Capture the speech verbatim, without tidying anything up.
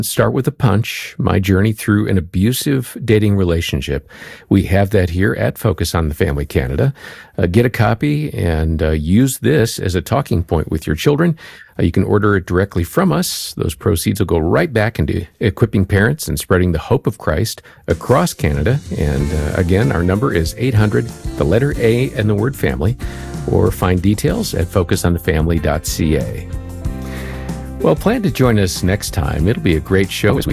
Start with a Punch, my journey through an abusive dating relationship. We have that here at Focus on the Family Canada. Uh, get a copy and uh, use this as a talking point with your children. Uh, you can order it directly from us. Those proceeds will go right back into equipping parents and spreading the hope of Christ across Canada. And uh, again, our number is eight hundred, the letter A and the word family, or find details at focus on the family dot c a. Well, plan to join us next time. It'll be a great show as we